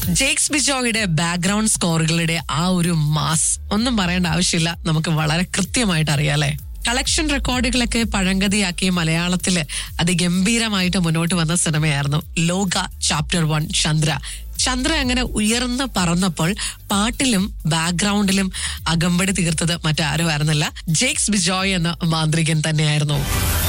Jakes ബിജോയുടെ background സ്കോറുകളുടെ ആ ഒരു mass ഒന്നും പറയേണ്ട ആവശ്യമില്ല, നമുക്ക് വളരെ കൃത്യമായിട്ട് അറിയാലേ. കളക്ഷൻ റെക്കോർഡുകളൊക്കെ പഴങ്കതിയാക്കി മലയാളത്തില് അതിഗംഭീരമായിട്ട് മുന്നോട്ട് വന്ന സിനിമയായിരുന്നു ലോക ചാപ്റ്റർ 1 ചന്ദ്ര അങ്ങനെ ഉയർന്ന് പറന്നപ്പോൾ പാട്ടിലും ബാക്ക്ഗ്രൗണ്ടിലും അകമ്പടി തീർത്തത് മറ്റാരും ആയിരുന്നില്ല, ജേക്സ് ബിജോയ് എന്ന മാന്ത്രികൻ തന്നെയായിരുന്നു.